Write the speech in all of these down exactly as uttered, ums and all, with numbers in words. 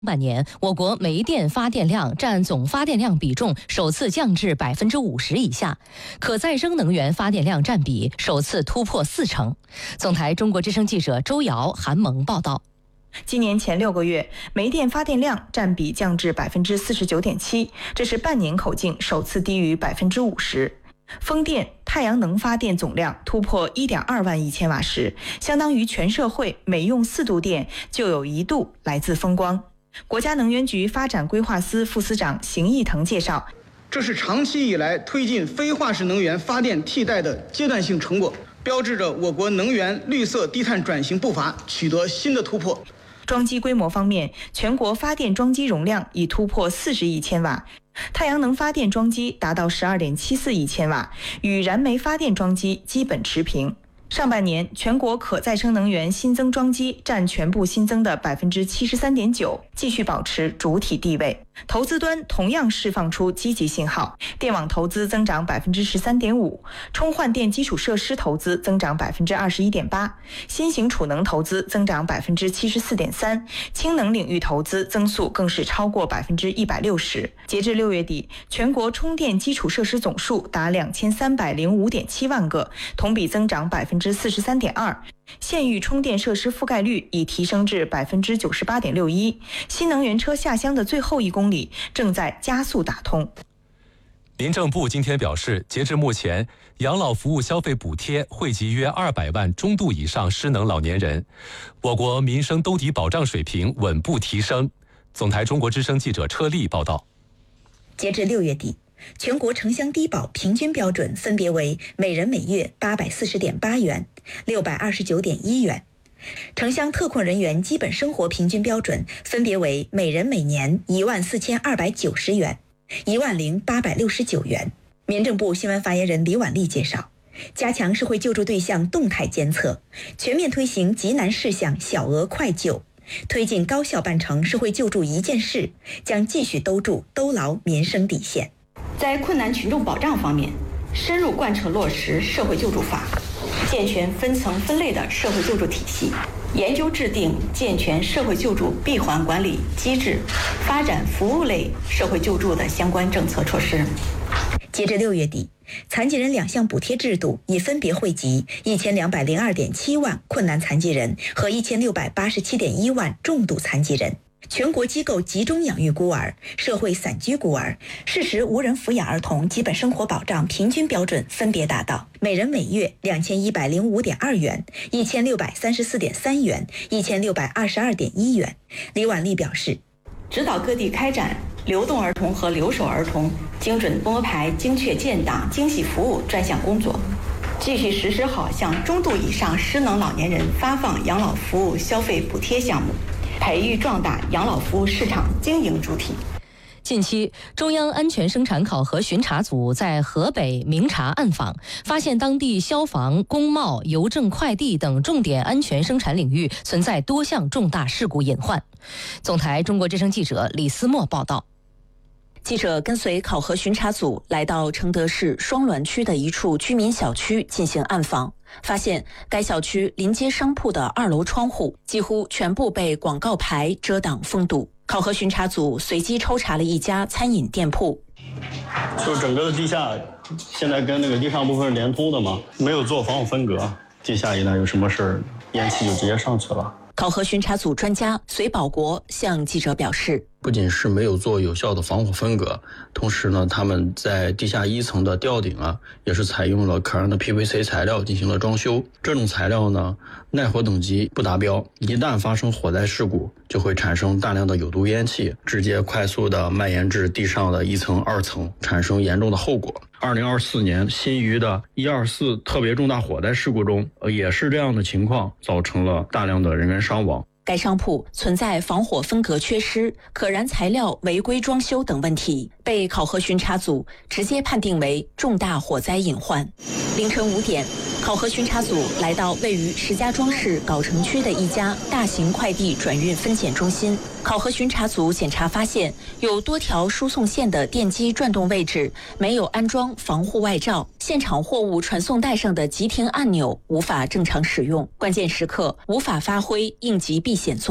半年，我国煤电发电量占总发电量比重首次降至百分之五十以下，可再生能源发电量占比首次突破四成。总台中国之声记者周瑶、韩萌报道。 今年前六个月，煤电发电量占比降至百分之四十九点七，这是半年口径首次低于百分之五十。风电、太阳能发电总量突破 一点二万亿千瓦时，相当于全社会每用四度电就有一度来自风光。国家能源局发展规划司副司长邢义腾介绍， 这是长期以来推进非化石能源发电替代的阶段性成果，标志着我国能源绿色低碳转型步伐取得新的突破。 装机规模方面，全国发电装机容量已突破四十亿千瓦，太阳能发电装机达到 十二点七四亿千瓦，与燃煤发电装机基本持平。上半年，全国可再生能源新增装机占全部新增的 百分之七十三点九， 继续保持主体地位。投资端同样释放出积极信号，电网投资增长 百分之十三点五， 充换电基础设施投资增长 百分之二十一点八， 新型储能投资增长 百分之七十四点三， 氢能领域投资增速更是超过 百分之一百六十。 截至六月底，全国充电基础设施总数达 两千三百零五点七万个，同比增长 百分之四十三点二， 县域充电设施覆盖率已提升至 百分之九十八点六一， 新能源车下乡的最后一公里正在加速打通。 民政部今天表示，截至目前，养老服务消费补贴惠及约二百万中度以上失能老年人，我国民生兜底保障水平稳步提升。总台中国之声记者车丽报道。 截至六月底，全国城乡低保平均标准分别为每人每月八百四十点八元、六百二十九点一元。城乡特困人员基本生活平均标准分别为每人每年一万四千二百九十元、一万零八百六十九元。民政部新闻发言人李婉丽介绍，加强社会救助对象动态监测，全面推行急难事项小额快救，推进高效办成社会救助一件事，将继续兜住兜牢民生底线。 在困难群众保障方面，深入贯彻落实社会救助法，健全分层分类的社会救助体系，研究制定健全社会救助闭环管理机制，发展服务类社会救助的相关政策措施。 截至六月底，残疾人两项补贴制度已分别惠及一千两百零二点七万困难残疾人和一千六百八十七点一万重度残疾人。全国机构集中养育孤儿、社会散居孤儿、适时无人抚养儿童基本生活保障平均标准分别达到每人每月两千一百零五点二元、一千六百三十四点三元、一千六百二十二点一元。李婉丽表示， 指导各地开展流动儿童和留守儿童精准摸排、精确建档、精细服务专项工作，继续实施好向中度以上失能老年人发放养老服务消费补贴项目，培育壮大养老服务市场经营主体。 近期，中央安全生产考核巡查组在河北明察暗访，发现当地消防、工贸、邮政快递等重点安全生产领域存在多项重大事故隐患。总台中国之声记者李思墨报道。 记者跟随考核巡查组来到承德市双滦区的一处居民小区进行暗访，发现该小区临街商铺的二楼窗户几乎全部被广告牌遮挡封堵。考核巡查组随机抽查了一家餐饮店铺， 就整个的地下现在跟那个地上部分是连通的嘛，没有做防火分隔，地下一旦有什么事儿，烟气就直接上去了。 考核巡查组专家隋保国向记者表示， 不仅是没有做有效的防火分隔，同时呢，他们在地下一层的吊顶啊，也是采用了可燃的 P V C 材料进行了装修。这种材料呢，耐火等级不达标，一旦发生火灾事故，就会产生大量的有毒烟气，直接快速的蔓延至地上的一层、二层，产生严重的后果。二零二四年新余的一二四特别重大火灾事故中，呃，也是这样的情况，造成了大量的人员伤亡。 该商铺存在防火分隔缺失、可燃材料违规装修等问题，被考核巡查组直接判定为重大火灾隐患。凌晨五点，考核巡查组来到位于石家庄市藁城区的一家大型快递转运分拣中心。考核巡查组检查发现，有多条输送线的电机转动位置没有安装防护外罩，现场货物传送带上的急停按钮无法正常使用，关键时刻无法发挥应急避险作用。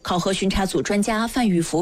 考核巡查组专家范玉福